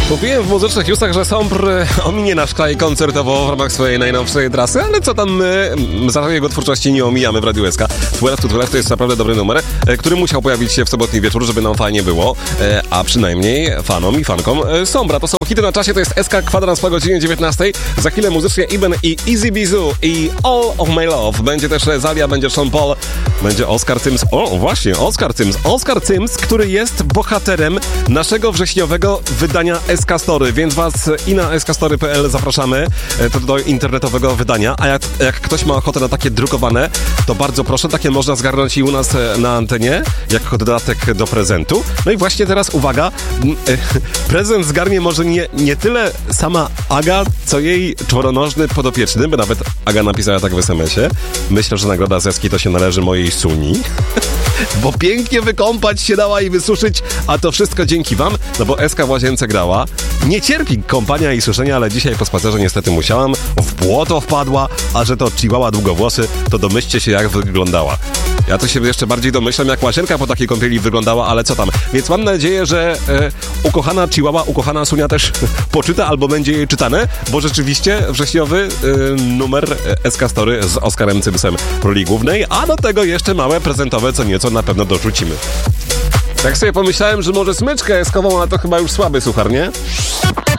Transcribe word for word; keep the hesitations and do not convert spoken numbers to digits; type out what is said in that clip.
Mówiłem w muzycznych newsach, że Sombr ominie nasz kraj koncertowo w ramach swojej najnowszej trasy, ale co tam, my za jego twórczości nie omijamy w Radiu S K. dwanaście to dwanaście to jest naprawdę dobry numer, który musiał pojawić się w sobotni wieczór, żeby nam fajnie było, a przynajmniej fanom i fankom Sombra. To są hity na czasie, to jest S K Kwadrans po godzinie dziewiętnastej. Za chwilę muzycznie Iben i Easy Bizu i All of My Love. Będzie też Zalia, będzie Sean Paul, będzie Oscar Sims. O, właśnie, Oscar Sims. Oscar Sims, który jest bohaterem naszego wrześniowego wydania S K Story, więc was i na s k story kropka p l zapraszamy to do internetowego wydania, a jak, jak ktoś ma ochotę na takie drukowane, to bardzo proszę, takie można zgarnąć i u nas na antenie, jako dodatek do prezentu. No i właśnie teraz uwaga, prezent zgarnie może nie, nie tyle sama Aga, co jej czworonożny podopieczny, bo nawet Aga napisała tak w es em esie. Myślę, że nagroda z Eski to się należy mojej Suni. Bo pięknie wykąpać się dała i wysuszyć, a to wszystko dzięki wam, no bo Eska w łazience grała. Nie cierpi kąpania i suszenia, ale dzisiaj po spacerze niestety musiałam. W błoto wpadła, a że to chihuahua długowłosy, to domyślcie się, jak wyglądała. Ja to się jeszcze bardziej domyślam, jak Łasienka po takiej kąpieli wyglądała, ale co tam. Więc mam nadzieję, że e, ukochana chihuahua, ukochana Sunia też poczyta albo będzie jej czytane, bo rzeczywiście wrześniowy e, numer S K Story z Oskarem Cymsem w roli głównej, a do tego jeszcze małe prezentowe co nieco na pewno dorzucimy. Tak sobie pomyślałem, że może smyczkę eskową, ale to chyba już słaby suchar, nie?